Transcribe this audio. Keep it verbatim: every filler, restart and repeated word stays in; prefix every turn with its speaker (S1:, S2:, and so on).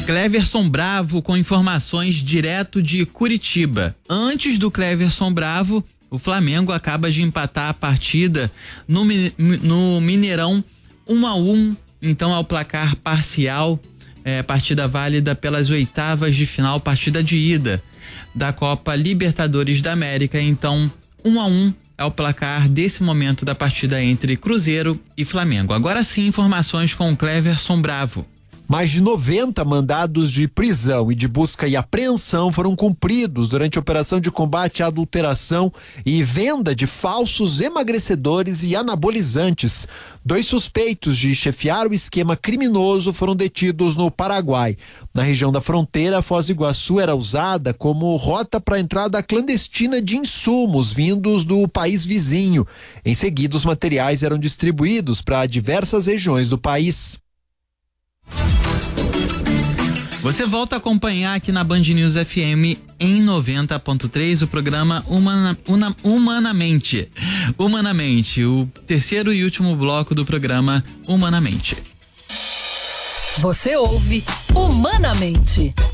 S1: Cleverson Bravo com informações direto de Curitiba. Antes do Cleverson Bravo, o Flamengo acaba de empatar a partida no, no Mineirão um a um, então ao placar parcial, é, partida válida pelas oitavas de final, partida de ida da Copa Libertadores da América. Então um a um é o placar desse momento da partida entre Cruzeiro e Flamengo. Agora sim, informações com o Cleverson Bravo.
S2: Mais de noventa mandados de prisão e de busca e apreensão foram cumpridos durante a operação de combate à adulteração e venda de falsos emagrecedores e anabolizantes. Dois suspeitos de chefiar o esquema criminoso foram detidos no Paraguai. Na região da fronteira, Foz do Iguaçu era usada como rota para a entrada clandestina de insumos vindos do país vizinho. Em seguida, os materiais eram distribuídos para diversas regiões do país.
S1: Você volta a acompanhar aqui na Band News F M em noventa ponto três o programa Humana, Una, Humanamente. Humanamente, o terceiro e último bloco do programa Humanamente.
S3: Você ouve Humanamente.